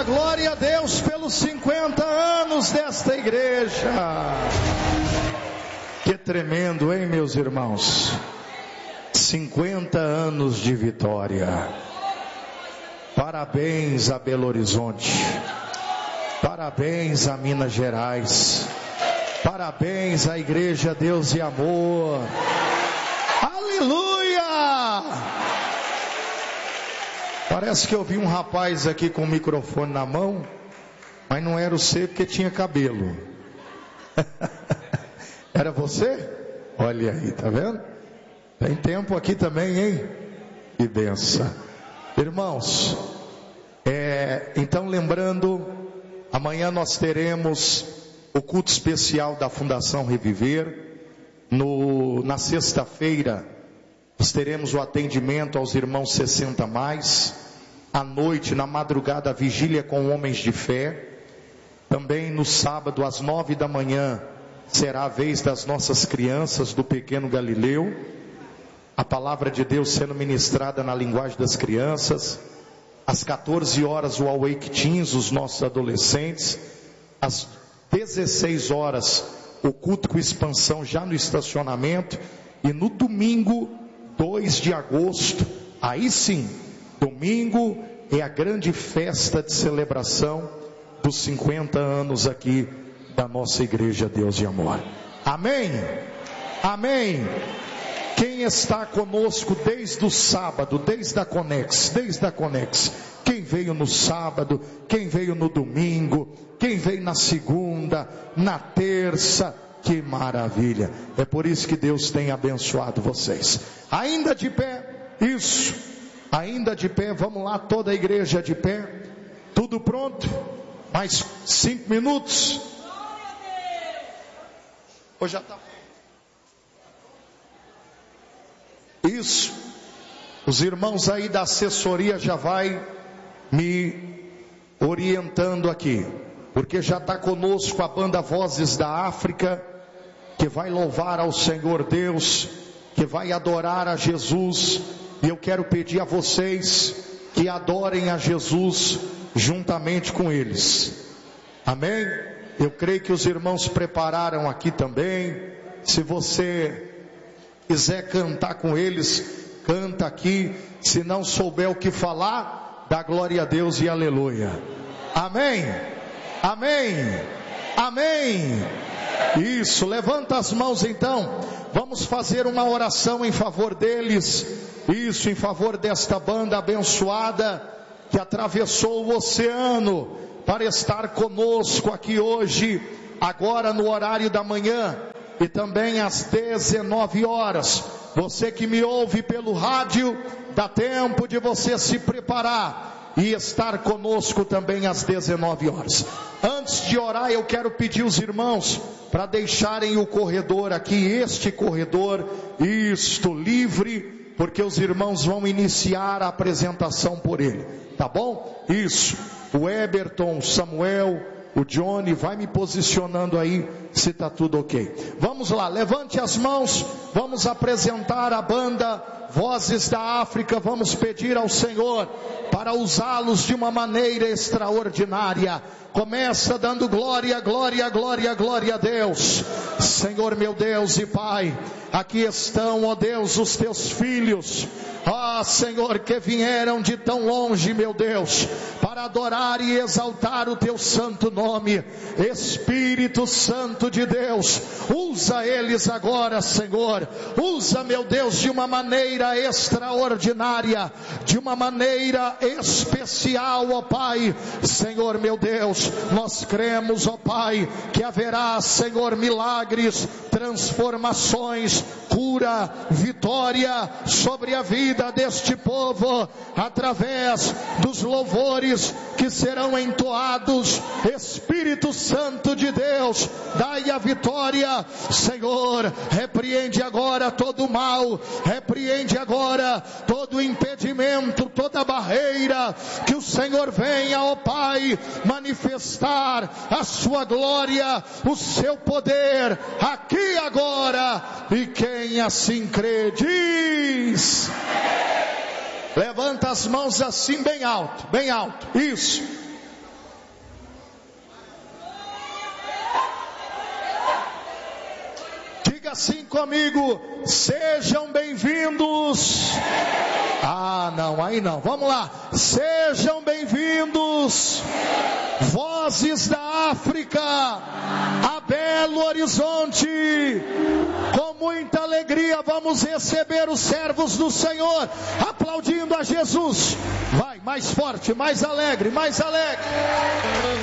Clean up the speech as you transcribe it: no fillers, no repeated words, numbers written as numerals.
glória a Deus pelos 50 anos desta igreja. Que tremendo, hein, meus irmãos? 50 anos de vitória. Parabéns a Belo Horizonte. Parabéns a Minas Gerais. Parabéns à Igreja Deus e Amor. Aleluia! Parece que eu vi um rapaz aqui com o microfone na mão, mas não era você porque tinha cabelo. Era você? Olha aí, tá vendo? Tem tempo aqui também, hein? Que benção. Irmãos, então lembrando, amanhã nós teremos o culto especial da Fundação Reviver. Na sexta-feira nós teremos o atendimento aos irmãos 60 mais. À noite, na madrugada, a vigília com homens de fé. Também no sábado, às 9 da manhã, será a vez das nossas crianças do Pequeno Galileu. A palavra de Deus sendo ministrada na linguagem das crianças. Às 14 horas, o Awake Teens, os nossos adolescentes. Às 16 horas, o culto com expansão já no estacionamento. E no domingo, 2 de agosto, aí sim, domingo é a grande festa de celebração dos 50 anos aqui da nossa Igreja Deus e Amor. Amém? Amém? Quem está conosco desde o sábado, desde a Conex, quem veio no sábado, quem veio no domingo, quem veio na segunda, na terça, que maravilha. É por isso que Deus tem abençoado vocês. Ainda de pé, isso, ainda de pé, vamos lá, toda a igreja de pé, tudo pronto, mais 5 minutos, ou já está? Isso, os irmãos aí da assessoria já vai me orientando aqui, porque já está conosco a banda Vozes da África, que vai louvar ao Senhor Deus, que vai adorar a Jesus, e eu quero pedir a vocês que adorem a Jesus juntamente com eles, amém? Eu creio que os irmãos prepararam aqui também. Se você quiser cantar com eles, canta aqui. Se não souber o que falar, dá glória a Deus e aleluia. Amém? Amém? Amém? Isso, levanta as mãos então. Vamos fazer uma oração em favor deles. Isso, em favor desta banda abençoada que atravessou o oceano para estar conosco aqui hoje, agora no horário da manhã e também às 19 horas. Você que me ouve pelo rádio, dá tempo de você se preparar e estar conosco também às 19 horas. Antes de orar, eu quero pedir os irmãos para deixarem o corredor aqui, este corredor, isto, livre, porque os irmãos vão iniciar a apresentação por ele, tá bom? Isso, o Eberton, o Samuel, o Johnny, vai me posicionando aí, se está tudo ok. Vamos lá, levante as mãos, vamos apresentar a banda Vozes da África, vamos pedir ao Senhor para usá-los de uma maneira extraordinária. Começa dando glória, glória, glória, glória a Deus. Senhor meu Deus e Pai, aqui estão, ó Deus, os teus filhos, ó Senhor, que vieram de tão longe, meu Deus, para adorar e exaltar o teu santo nome. Espírito Santo de Deus, usa eles agora, Senhor, usa, meu Deus, de uma maneira extraordinária, de uma maneira especial, ó Pai. Senhor meu Deus, nós cremos, ó Pai, que haverá, Senhor, milagres, transformações, cura, vitória sobre a vida deste povo, através dos louvores que serão entoados. Espírito Santo de Deus, dai a vitória, Senhor. Repreende agora todo o mal, repreende agora todo impedimento, toda barreira, que o Senhor venha, ó Pai, manifestar a sua glória, o seu poder, aqui agora, e quem assim crê, diz: levanta as mãos assim bem alto, isso. assim comigo: sejam bem-vindos. Ah, não, aí não, vamos lá. Sejam bem-vindos, vozes da África, a Belo Horizonte. Com muita alegria vamos receber os servos do Senhor, aplaudindo a Jesus. Vai, mais forte, mais alegre, mais alegre.